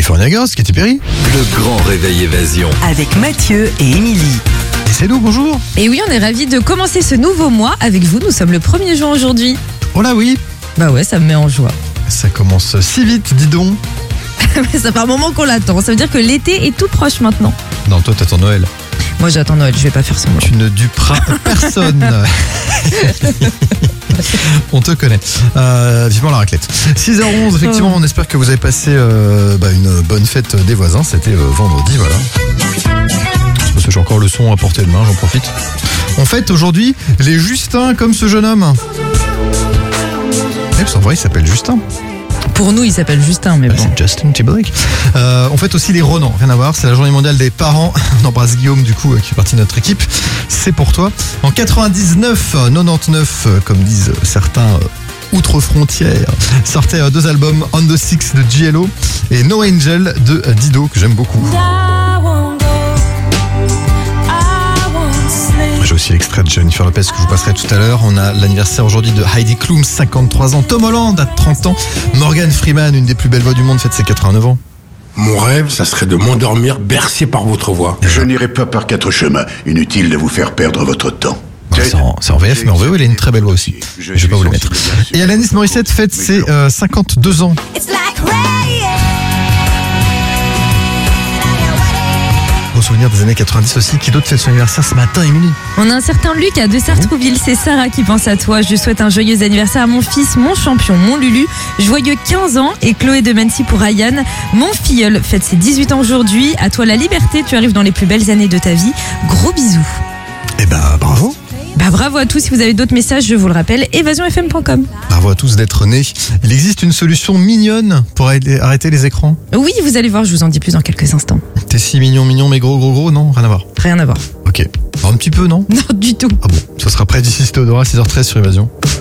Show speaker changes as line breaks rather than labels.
California Girls, Katy Perry.
Le grand réveil évasion.
Avec Mathieu et Émilie.
Et c'est nous, bonjour.
Et oui, on est ravis de commencer ce nouveau mois avec vous. Nous sommes le 1er juin aujourd'hui.
Oh là oui,
Bah ouais, ça me met en joie.
ça commence si vite, dis donc.
Ça fait un moment qu'on l'attend. Ça veut dire que l'été est tout proche maintenant.
Non, toi t'attends Noël.
Moi j'attends Noël, je vais pas faire semblant.
Tu ne duperas personne. On te connaît. Vivement la raclette. 6h11, effectivement, on espère que vous avez passé une bonne fête des voisins. C'était vendredi, voilà. Parce que j'ai encore le son à portée de main, j'en profite. On fête aujourd'hui les Justins, comme ce jeune homme. En vrai, il s'appelle Justin.
Pour nous, il s'appelle Justin, mais bon.
C'est Justin Timberlake. On fête aussi les Ronan, rien à voir. C'est la journée mondiale des parents. On embrasse Guillaume, du coup, qui fait partie de notre équipe. C'est pour toi. En 99, comme disent certains outre-frontières, sortaient 2 albums, On the Six de GLO et No Angel de Dido, que j'aime beaucoup. J'ai aussi l'extrait de Jennifer Lopez que je vous passerai tout à l'heure. On a l'anniversaire aujourd'hui de Heidi Klum, 53 ans. Tom Holland a 30 ans. Morgan Freeman, une des plus belles voix du monde, fête ses 89 ans.
Mon rêve, ça serait de m'endormir bercé par votre voix.
Je n'irai pas par 4 chemins. Inutile de vous faire perdre votre temps.
C'est en VF, mais en VO, il a une très belle voix aussi. Je vais pas vous le mettre. Et Alanis Morissette fête ses 52 ans. Beau souvenir des années 90 aussi. Qui d'autre fête son anniversaire ce matin, Émilie?
On a un certain Lucas de Sartrouville, c'est Sarah qui pense à toi. Je souhaite un joyeux anniversaire à mon fils, mon champion, mon Lulu. Joyeux 15 ans. Et Chloé de Mancy pour Ryan. Mon filleul fête ses 18 ans aujourd'hui. À toi la liberté, tu arrives dans les plus belles années de ta vie. Gros bisous.
Eh ben, bravo.
Bah bravo à tous, si vous avez d'autres messages, je vous le rappelle, évasionfm.com.
Bravo à tous d'être nés. Il existe une solution mignonne pour arrêter les écrans.
Oui, vous allez voir, je vous en dis plus dans quelques instants.
T'es si mignon, mais gros, non? Rien à voir.
Rien à voir.
Ok. Un petit peu, non?
Non, du tout.
Ah bon, ça sera prêt d'ici Théodora, 6h13 sur Évasion.